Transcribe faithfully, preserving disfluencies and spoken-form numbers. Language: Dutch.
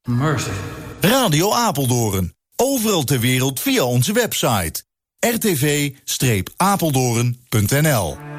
Mercy. Radio Apeldoorn. Overal ter wereld via onze website. r t v streep apeldoorn punt n l